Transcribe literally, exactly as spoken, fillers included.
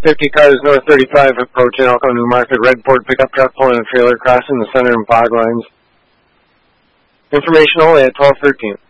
fifty cars north thirty-five approaching Elko New Market. Red Ford pickup truck pulling a trailer crossing the center and fog lines. Information only at twelve thirteen.